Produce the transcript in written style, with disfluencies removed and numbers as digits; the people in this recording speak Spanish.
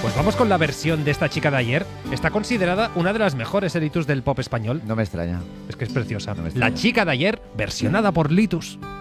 Pues vamos con la versión de esta chica de ayer. Está considerada una de las mejores Litus del pop español. No me extraña. Es que es preciosa. No me extraña. La chica de ayer, versionada por Litus.